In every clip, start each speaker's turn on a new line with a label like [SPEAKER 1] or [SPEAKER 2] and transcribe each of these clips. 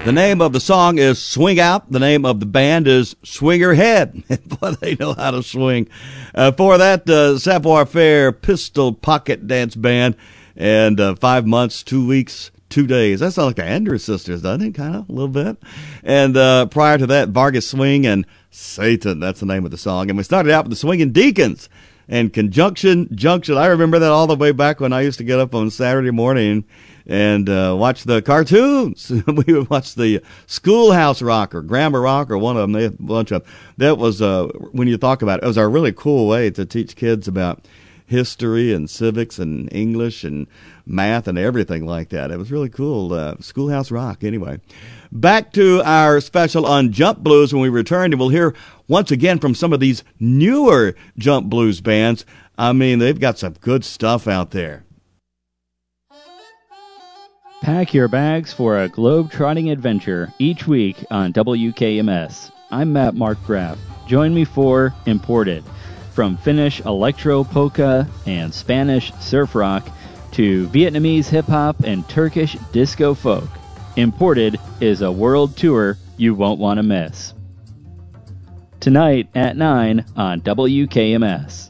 [SPEAKER 1] The name of the song is Swing Out. The name of the band is Swinger Head. Boy, they know how to swing. For that, Savoir Faire Pistol Pocket Dance Band. And 5 months, 2 weeks, 2 days. That sounds like the Andrews Sisters, doesn't it? Kind of, a little bit. And prior to that, Vargas Swing and Satan. That's the name of the song. And we started out with the Swinging Deacons and Conjunction Junction. I remember that all the way back when I used to get up on Saturday morning and watch the cartoons. We would watch the Schoolhouse Rock or Grammar Rock or one of them. They had a bunch of them. That was, when you talk about it, it was a really cool way to teach kids about history and civics and English and math and everything like that. It was really cool. Schoolhouse Rock, anyway. Back to our special on Jump Blues when we return, and we'll hear once again from some of these newer Jump Blues bands. I mean, they've got some good stuff out there.
[SPEAKER 2] Pack your bags for a globe-trotting adventure each week on WKMS. I'm Matt Mark Graff. Join me for Imported. From Finnish electro polka and Spanish surf rock to Vietnamese hip-hop and Turkish disco folk, Imported is a world tour you won't want to miss. Tonight at 9 on WKMS.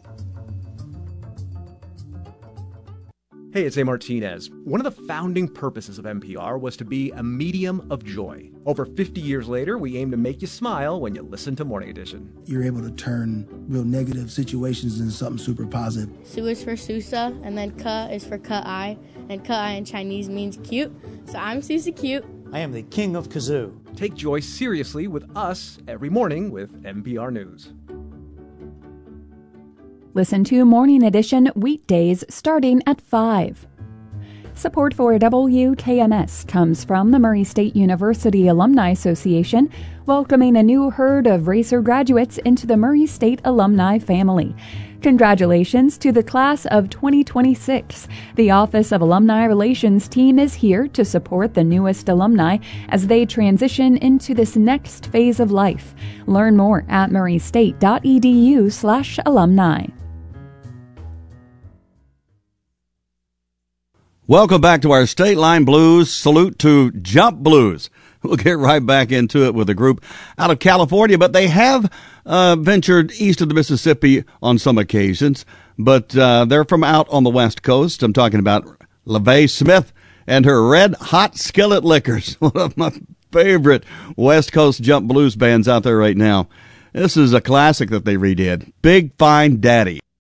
[SPEAKER 3] Hey, it's A. Martinez. One of the founding purposes of NPR was to be a medium of joy. Over 50 years later, we aim to make you smile when you listen to Morning Edition.
[SPEAKER 4] You're able to turn real negative situations into something super positive.
[SPEAKER 5] Su is for Susa, and then Ka is for Ka-I, and Ka-I in Chinese means cute, so I'm Susa Cute.
[SPEAKER 6] I am the king of kazoo.
[SPEAKER 3] Take joy seriously with us every morning with NPR News.
[SPEAKER 7] Listen to Morning Edition weekdays starting at 5. Support for WKMS comes from the Murray State University Alumni Association, welcoming a new herd of Racer graduates into the Murray State alumni family. Congratulations to the class of 2026. The Office of Alumni Relations team is here to support the newest alumni as they transition into this next phase of life. Learn more at murraystate.edu/alumni.
[SPEAKER 1] Welcome back to our State Line Blues. Salute to Jump Blues. We'll get right back into it with a group out of California, but they have ventured east of the Mississippi on some occasions, but they're from out on the West Coast. I'm talking about LaVey Smith and her Red Hot Skillet Lickers, one of my favorite West Coast Jump Blues bands out there right now. This is a classic that they redid, Big Fine Daddy.